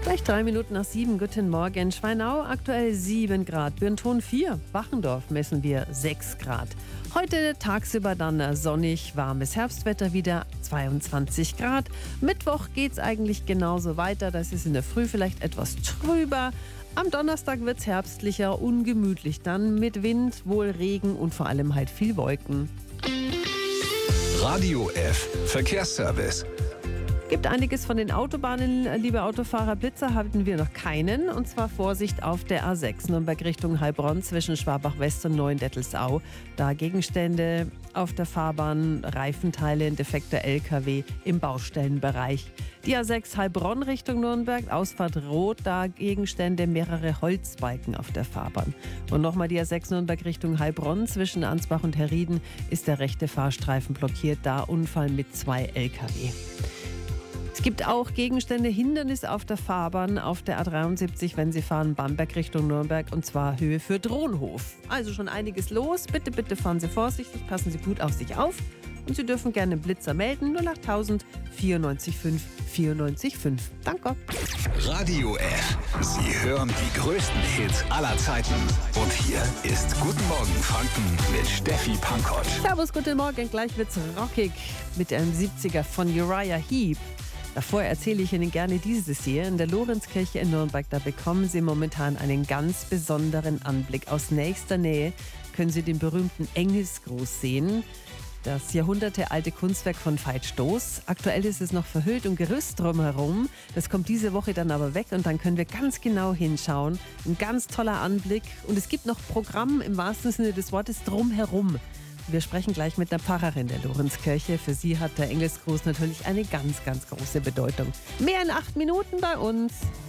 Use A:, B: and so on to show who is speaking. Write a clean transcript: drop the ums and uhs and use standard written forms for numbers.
A: Gleich 3 Minuten nach 7. Guten Morgen. Schweinau aktuell 7 Grad. Birnthon 4. Wachendorf messen wir 6 Grad. Heute tagsüber dann sonnig, warmes Herbstwetter wieder 22 Grad. Mittwoch geht's eigentlich genauso weiter. Das ist in der Früh vielleicht etwas trüber. Am Donnerstag wird's herbstlicher, ungemütlich dann mit Wind, wohl Regen und vor allem halt viel Wolken.
B: Radio F. Verkehrsservice.
A: Gibt einiges von den Autobahnen, liebe Autofahrer. Blitzer hatten wir noch keinen. Und zwar Vorsicht auf der A6 Nürnberg Richtung Heilbronn zwischen Schwabach-West und Neuendettelsau. Da Gegenstände auf der Fahrbahn, Reifenteile, ein defekter LKW im Baustellenbereich. Die A6 Heilbronn Richtung Nürnberg, Ausfahrt Rot, da Gegenstände, mehrere Holzbalken auf der Fahrbahn. Und nochmal die A6 Nürnberg Richtung Heilbronn zwischen Ansbach und Herrieden ist der rechte Fahrstreifen blockiert. Da Unfall mit 2 LKW. Es gibt auch Gegenstände, Hindernisse auf der Fahrbahn auf der A73, wenn Sie fahren Bamberg Richtung Nürnberg, und zwar Höhe für Dronhof. Also schon einiges los. Bitte, bitte fahren Sie vorsichtig, passen Sie gut auf sich auf. Und Sie dürfen gerne einen Blitzer melden, 08000 94 5 94 5. Danke.
B: Radio F. Sie hören die größten Hits aller Zeiten. Und hier ist Guten Morgen Franken mit Steffi Pankoć.
A: Servus, guten Morgen. Gleich wird's rockig mit einem 70er von Uriah Heep. Davor erzähle ich Ihnen gerne dieses hier. In der Lorenzkirche in Nürnberg, da bekommen Sie momentan einen ganz besonderen Anblick. Aus nächster Nähe können Sie den berühmten Engelsgruß sehen. Das jahrhundertealte Kunstwerk von Veit Stoß. Aktuell ist es noch verhüllt und Gerüst drumherum. Das kommt diese Woche dann aber weg und dann können wir ganz genau hinschauen. Ein ganz toller Anblick. Und es gibt noch Programm im wahrsten Sinne des Wortes drumherum. Wir sprechen gleich mit der Pfarrerin der Lorenzkirche. Für sie hat der Engelsgruß natürlich eine ganz, ganz große Bedeutung. Mehr in 8 Minuten bei uns.